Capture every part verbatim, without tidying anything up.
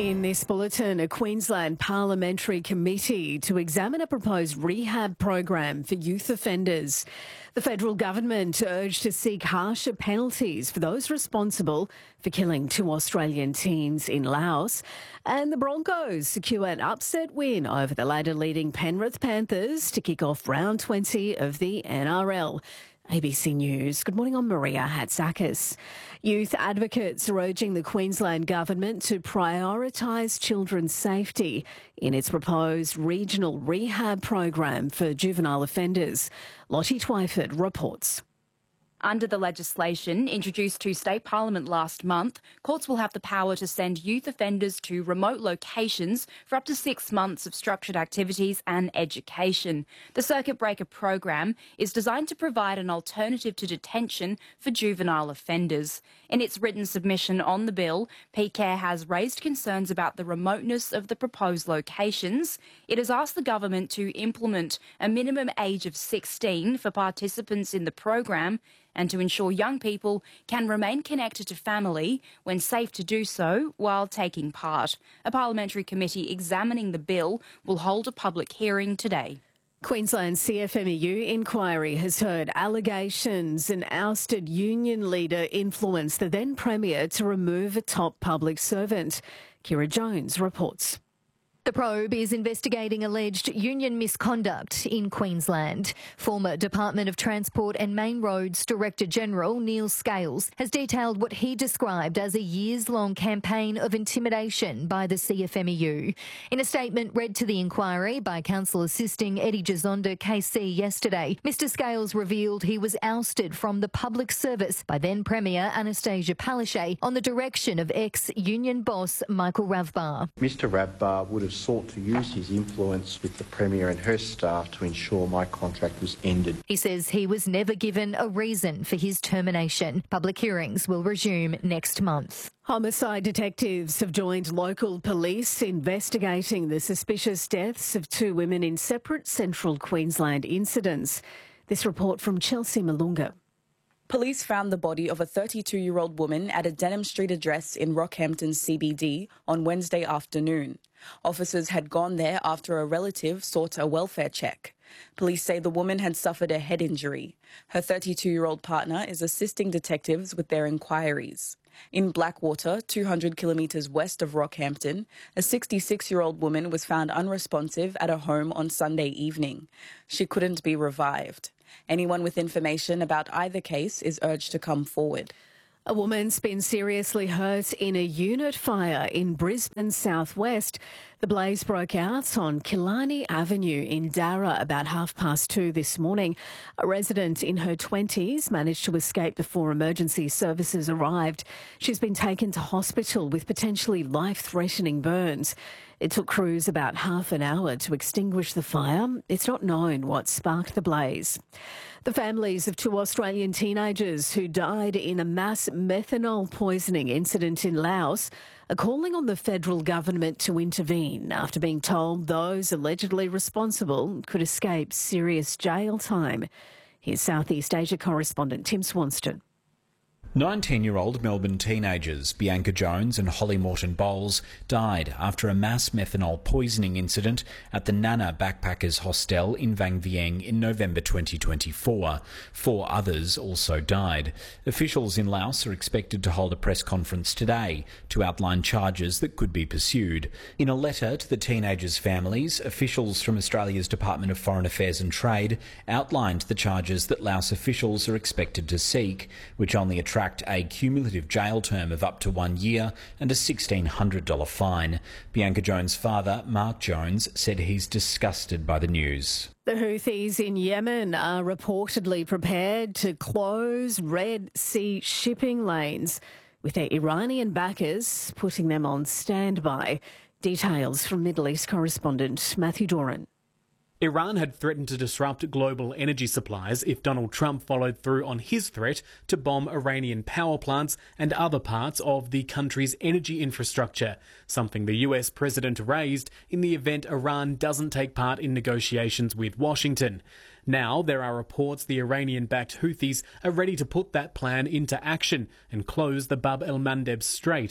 In this bulletin, a Queensland parliamentary committee to examine a proposed rehab program for youth offenders. The federal government urged to seek harsher penalties for those responsible for killing two Australian teens in Laos. And the Broncos secure an upset win over the ladder-leading Penrith Panthers to kick off round twenty of the N R L. A B C News. Good morning, I'm Maria Hatzakis. Youth advocates are urging the Queensland Government to prioritise children's safety in its proposed regional rehab program for juvenile offenders. Lottie Twyford reports. Under the legislation introduced to State Parliament last month, courts will have the power to send youth offenders to remote locations for up to six months of structured activities and education. The Circuit Breaker program is designed to provide an alternative to detention for juvenile offenders. In its written submission on the bill, P C A R E has raised concerns about the remoteness of the proposed locations. It has asked the government to implement a minimum age of sixteen for participants in the program and to ensure young people can remain connected to family when safe to do so while taking part. A parliamentary committee examining the bill will hold a public hearing today. Queensland C F M E U inquiry has heard allegations an ousted union leader influenced the then Premier to remove a top public servant. Kira Jones reports. The probe is investigating alleged union misconduct in Queensland. Former Department of Transport and Main Roads Director General Neil Scales has detailed what he described as a years-long campaign of intimidation by the C F M E U. In a statement read to the inquiry by Council Assisting Eddie Gizonda K C yesterday, Mr Scales revealed he was ousted from the public service by then Premier Anastasia Palaszczuk on the direction of ex-union boss Michael Ravbar. Mr Ravbar would have sought to use his influence with the Premier and her staff to ensure my contract was ended. He says he was never given a reason for his termination. Public hearings will resume next month. Homicide detectives have joined local police investigating the suspicious deaths of two women in separate central Queensland incidents. This report from Chelsea Malunga. Police found the body of a thirty-two-year-old woman at a Denham Street address in Rockhampton C B D on Wednesday afternoon. Officers had gone there after a relative sought a welfare check. Police say the woman had suffered a head injury. Her thirty-two-year-old partner is assisting detectives with their inquiries. In Blackwater, two hundred kilometres west of Rockhampton, a sixty-six-year-old woman was found unresponsive at a home on Sunday evening. She couldn't be revived. Anyone with information about either case is urged to come forward. A woman's been seriously hurt in a unit fire in Brisbane southwest. The blaze broke out on Killarney Avenue in Darra about half past two this morning. A resident in her twenties managed to escape before emergency services arrived. She's been taken to hospital with potentially life-threatening burns. It took crews about half an hour to extinguish the fire. It's not known what sparked the blaze. The families of two Australian teenagers who died in a mass methanol poisoning incident in Laos are calling on the federal government to intervene after being told those allegedly responsible could escape serious jail time. Here's Southeast Asia correspondent Tim Swanston. nineteen-year-old Melbourne teenagers Bianca Jones and Holly Morton Bowles died after a mass methanol poisoning incident at the Nana Backpackers Hostel in Vang Vieng in November twenty twenty-four. Four others also died. Officials in Laos are expected to hold a press conference today to outline charges that could be pursued. In a letter to the teenagers' families, officials from Australia's Department of Foreign Affairs and Trade outlined the charges that Laos officials are expected to seek, which only attract a cumulative jail term of up to one year and a sixteen hundred dollars fine. Bianca Jones' father, Mark Jones, said he's disgusted by the news. The Houthis in Yemen are reportedly prepared to close Red Sea shipping lanes, with their Iranian backers putting them on standby. Details from Middle East correspondent Matthew Doran. Iran had threatened to disrupt global energy supplies if Donald Trump followed through on his threat to bomb Iranian power plants and other parts of the country's energy infrastructure, something the U S president raised in the event Iran doesn't take part in negotiations with Washington. Now there are reports the Iranian-backed Houthis are ready to put that plan into action and close the Bab el-Mandeb Strait.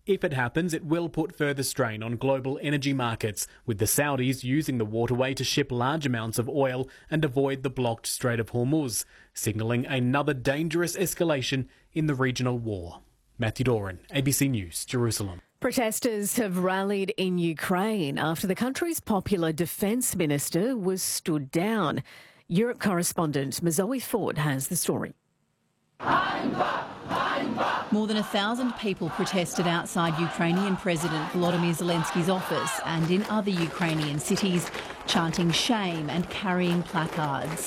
If it happens, it will put further strain on global energy markets, with the Saudis using the waterway to ship large amounts of oil and avoid the blocked Strait of Hormuz, signalling another dangerous escalation in the regional war. Matthew Doran, A B C News, Jerusalem. Protesters have rallied in Ukraine after the country's popular defence minister was stood down. Europe correspondent Mazoe Ford has the story. More than a thousand people protested outside Ukrainian President Volodymyr Zelensky's office and in other Ukrainian cities, chanting shame and carrying placards.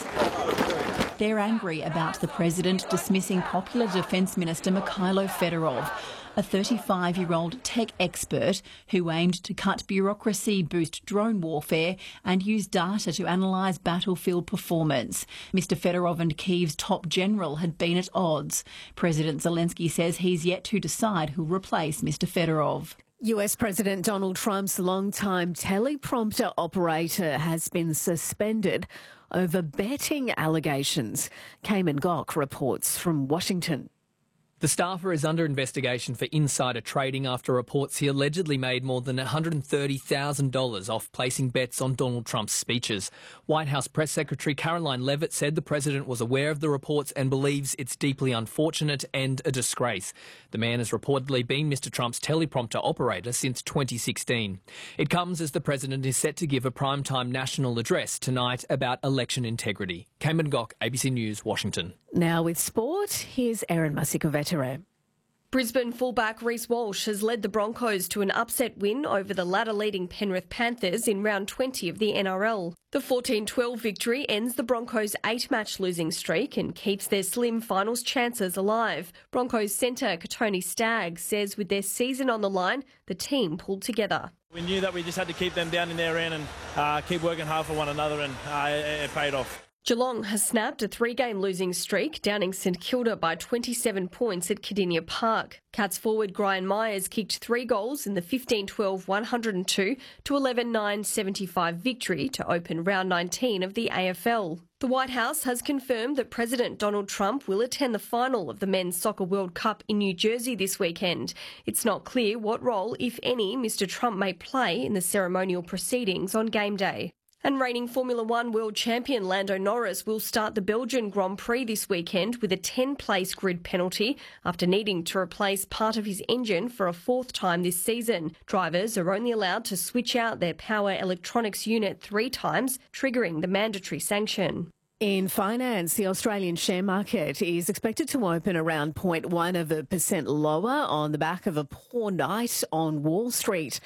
They're angry about the president dismissing popular Defence Minister Mikhailo Fedorov, a thirty-five-year-old tech expert who aimed to cut bureaucracy, boost drone warfare and use data to analyse battlefield performance. Mister Fedorov and Kyiv's top general had been at odds. President Zelensky says he's yet to decide who'll replace Mister Fedorov. U S President Donald Trump's longtime teleprompter operator has been suspended over betting allegations. Cayman Gok reports from Washington. The staffer is under investigation for insider trading after reports he allegedly made more than one hundred thirty thousand dollars off placing bets on Donald Trump's speeches. White House Press Secretary Caroline Leavitt said the president was aware of the reports and believes it's deeply unfortunate and a disgrace. The man has reportedly been Mister Trump's teleprompter operator since twenty sixteen. It comes as the president is set to give a primetime national address tonight about election integrity. Cayman Gok, A B C News, Washington. Now with sport, here's Erin Masikovetere. Brisbane fullback Reece Walsh has led the Broncos to an upset win over the ladder-leading Penrith Panthers in round twenty of the N R L. The fourteen twelve victory ends the Broncos' eight-match losing streak and keeps their slim finals chances alive. Broncos centre Katoni Staggs says with their season on the line, the team pulled together. We knew that we just had to keep them down in their end and uh, keep working hard for one another, and uh, it, it paid off. Geelong has snapped a three-game losing streak, downing St Kilda by twenty-seven points at Cardinia Park. Cats forward Brian Myers kicked three goals in the fifteen twelve one oh two to eleven nine seventy-five victory to open round nineteen of the A F L. The White House has confirmed that President Donald Trump will attend the final of the Men's Soccer World Cup in New Jersey this weekend. It's not clear what role, if any, Mister Trump may play in the ceremonial proceedings on game day. And reigning Formula One world champion Lando Norris will start the Belgian Grand Prix this weekend with a ten-place grid penalty after needing to replace part of his engine for a fourth time this season. Drivers are only allowed to switch out their power electronics unit three times, triggering the mandatory sanction. In finance, the Australian share market is expected to open around zero point one of a percent lower on the back of a poor night on Wall Street.